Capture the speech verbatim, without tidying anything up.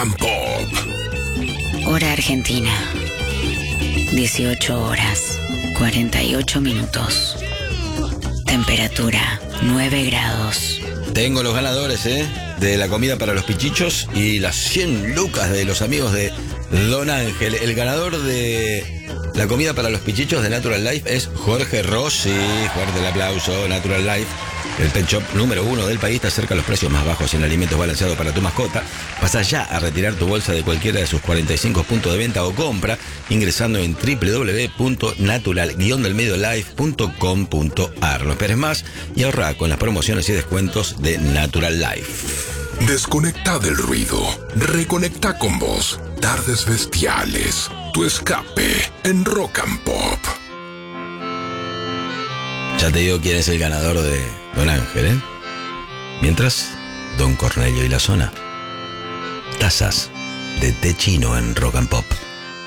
and Pop. Hora argentina. dieciocho horas, cuarenta y ocho minutos. Temperatura, nueve grados. Tengo los ganadores, ¿eh? De la comida para los pichichos y las cien lucas de los amigos de Don Ángel. El ganador de la comida para los pichichos de Natural Life es Jorge Rossi. Fuerte el aplauso, Natural Life. El pet shop número uno del país te acerca a los precios más bajos en alimentos balanceados para tu mascota. Pasa ya a retirar tu bolsa de cualquiera de sus cuarenta y cinco puntos de venta o compra ingresando en doble u doble u doble u punto natural guion del medio life punto com punto a r. No esperes más y ahorra con las promociones y descuentos de Natural Life. Desconecta del ruido. Reconecta con vos. Tardes bestiales. Tu escape en Rock and Pop. Ya te digo quién es el ganador de Don Ángel, ¿eh? Mientras, Don Cornelio y la zona. Tazas de té chino en Rock and Pop.